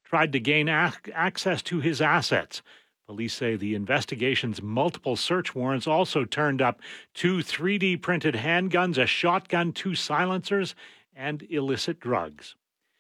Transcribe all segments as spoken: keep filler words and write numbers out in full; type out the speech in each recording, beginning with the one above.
tried to gain ac- access to his assets. Police say the investigation's multiple search warrants also turned up two three D printed handguns, a shotgun, two silencers, and illicit drugs.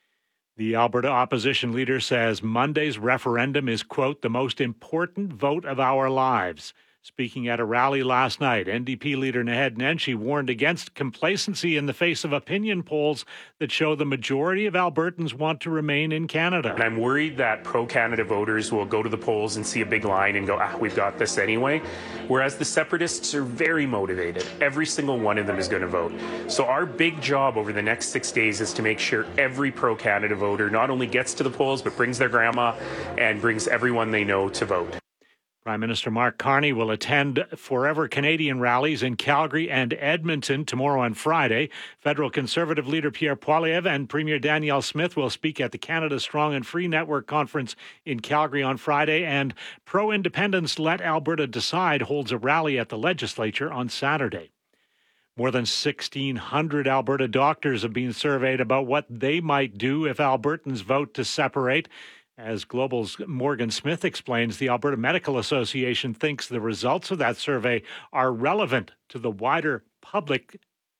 The Alberta opposition leader says Monday's referendum is, quote, the most important vote of our lives. Speaking at a rally last night, N D P leader Naheed Nenshi warned against complacency in the face of opinion polls that show the majority of Albertans want to remain in Canada. And I'm worried that pro-Canada voters will go to the polls and see a big line and go, ah, we've got this anyway. Whereas the separatists are very motivated. Every single one of them is going to vote. So our big job over the next six days is to make sure every pro-Canada voter not only gets to the polls, but brings their grandma and brings everyone they know to vote. Prime Minister Mark Carney will attend Forever Canadian rallies in Calgary and Edmonton tomorrow and Friday. Federal Conservative leader Pierre Poilievre and Premier Danielle Smith will speak at the Canada Strong and Free Network conference in Calgary on Friday. And pro-independence Let Alberta Decide holds a rally at the legislature on Saturday. More than sixteen hundred Alberta doctors have been surveyed about what they might do if Albertans vote to separate. As Global's Morgan Smith explains, the Alberta Medical Association thinks the results of that survey are relevant to the wider public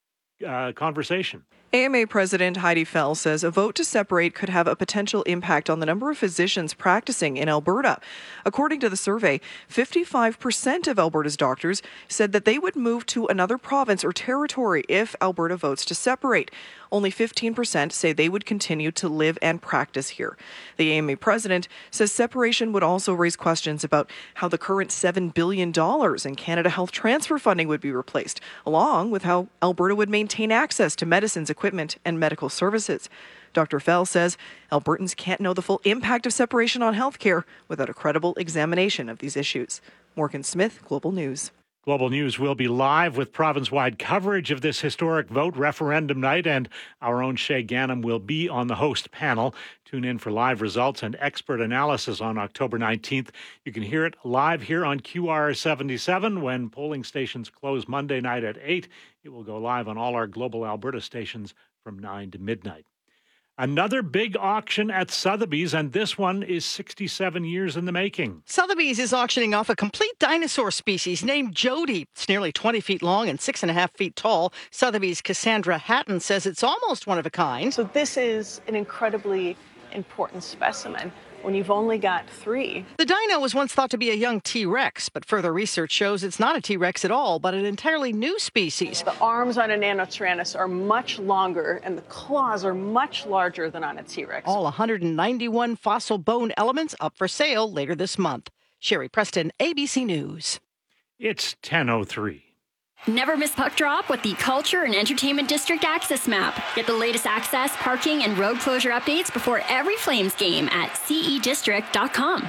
uh, conversation. A M A President Heidi Fell says a vote to separate could have a potential impact on the number of physicians practicing in Alberta. According to the survey, fifty-five percent of Alberta's doctors said that they would move to another province or territory if Alberta votes to separate. Only fifteen percent say they would continue to live and practice here. The A M A president says separation would also raise questions about how the current seven billion dollars in Canada Health transfer funding would be replaced, along with how Alberta would maintain access to medicines, equipment, and medical services. Doctor Fell says Albertans can't know the full impact of separation on healthcare without a credible examination of these issues. Morgan Smith, Global News. Global News will be live with province-wide coverage of this historic vote referendum night, and our own Shay Ganem will be on the host panel. Tune in for live results and expert analysis on October nineteenth. You can hear it live here on Q R seventy-seven when polling stations close Monday night at eight. It will go live on all our Global Alberta stations from nine to midnight. Another big auction at Sotheby's, and this one is sixty-seven years in the making. Sotheby's is auctioning off a complete dinosaur species named Jody. It's nearly twenty feet long and six and a half feet tall. Sotheby's Cassandra Hatton says it's almost one of a kind. So this is an incredibly important specimen when you've only got three. The dino was once thought to be a young T-Rex, but further research shows it's not a T-Rex at all, but an entirely new species. The arms on a Nanotyrannus are much longer, and the claws are much larger than on a T-Rex. All one hundred ninety-one fossil bone elements up for sale later this month. Sherry Preston, A B C News. It's ten oh three. Never miss puck drop with the Culture and Entertainment District Access Map. Get the latest access, parking, and road closure updates before every Flames game at c e district dot com.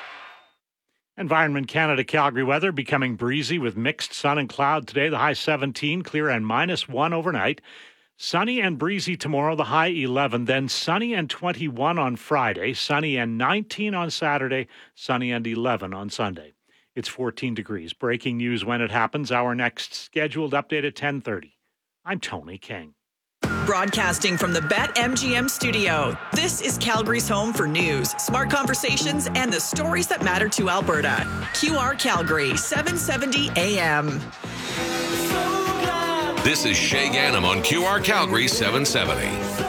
Environment Canada Calgary weather becoming breezy with mixed sun and cloud today. The high seventeen, clear and minus one overnight. Sunny and breezy tomorrow, the high eleven. Then sunny and twenty-one on Friday. Sunny and nineteen on Saturday. Sunny and eleven on Sunday. It's fourteen degrees. Breaking news when it happens. Our next scheduled update at ten thirty. I'm Tony King. Broadcasting from the BetMGM studio, this is Calgary's home for news, smart conversations, and the stories that matter to Alberta. Q R Calgary, seven seventy A M. This is Shay Ganem on Q R Calgary seven seventy.